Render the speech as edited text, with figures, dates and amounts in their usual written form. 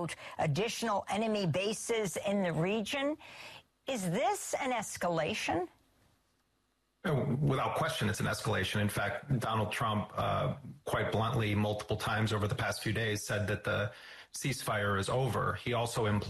quote, additional enemy bases in the region. Is this an escalation? Without question, it's an escalation. In fact, Donald Trump, quite bluntly, multiple times over the past few days, said that the ceasefire is over. He also implied